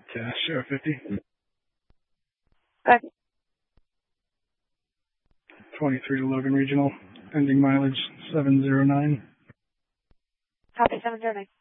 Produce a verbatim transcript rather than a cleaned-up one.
Cash, share fifty. Good. twenty-three to Logan Regional, ending mileage seven zero nine. Copy seven zero nine.